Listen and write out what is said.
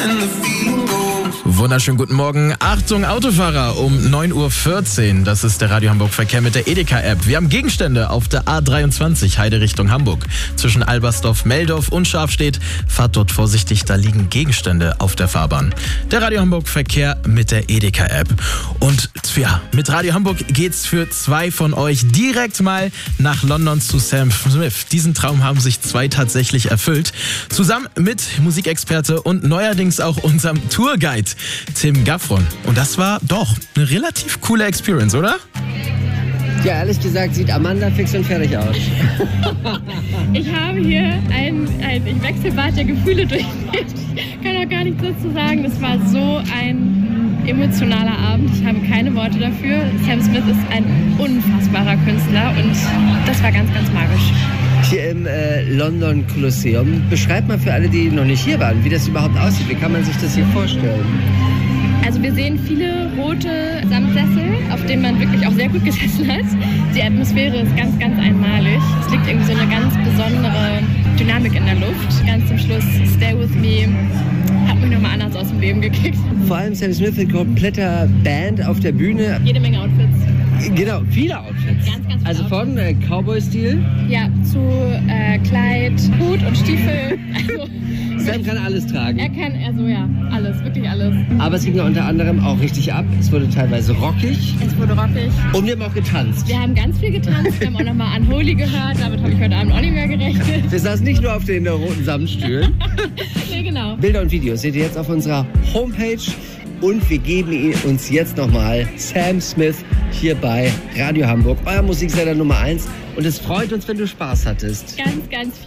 Wunderschönen guten Morgen. Achtung, Autofahrer, um 9.14 Uhr. Das ist der Radio Hamburg Verkehr mit der Edeka-App. Wir haben Gegenstände auf der A23 Heide Richtung Hamburg. Zwischen Albersdorf, Meldorf und Schafstedt. Fahrt dort vorsichtig, da liegen Gegenstände auf der Fahrbahn. Der Radio Hamburg Verkehr mit der Edeka-App. Und ja, mit Radio Hamburg geht's für zwei von euch direkt mal nach London zu Sam Smith. Diesen Traum haben sich zwei tatsächlich erfüllt. Zusammen mit Musikexperte und neuerdings auch unserem Tourguide Tim Gaffron. Und das war doch eine relativ coole Experience, oder? Ja, ehrlich gesagt sieht Amanda fix und fertig aus. Ich habe hier ein Wechselbad der Gefühle durchlebt. Ich kann auch gar nichts dazu sagen. Das war so ein emotionaler Abend. Ich habe keine Worte dafür. Sam Smith ist ein unfassbarer Künstler und das war ganz, ganz magisch. Hier im London Kolosseum. Beschreib mal für alle, die noch nicht hier waren, wie das überhaupt aussieht. Wie kann man sich das hier vorstellen? Also wir sehen viele rote Samtsessel, auf denen man wirklich auch sehr gut gesessen hat. Die Atmosphäre ist ganz, ganz einmalig. Es liegt irgendwie so eine ganz besondere Dynamik in der Luft. Ganz zum Schluss Stay With Me hat mich nochmal anders aus dem Leben gekickt. Vor allem Sam Smith mit kompletter Band auf der Bühne. Jede Menge Outfits. Genau, viele Outfits. Ganz, ganz viele also von Cowboy-Stil? Ja, zu Kleid, Hut und Stiefel. Also, Sam kann alles tragen. Er kann, also ja, alles, wirklich alles. Aber es ging ja unter anderem auch richtig ab. Es wurde teilweise rockig. Es wurde rockig. Und wir haben auch getanzt. Wir haben ganz viel getanzt. Wir haben auch nochmal Unholy gehört. Damit habe ich heute Abend auch nicht mehr gerechnet. Wir saßen nicht nur auf den roten Samtstühlen. Nee, genau. Bilder und Videos seht ihr jetzt auf unserer Homepage. Und wir geben uns jetzt nochmal Sam Smith hier bei Radio Hamburg, euer Musiksender Nummer 1. Und es freut uns, wenn du Spaß hattest. Ganz, ganz viel.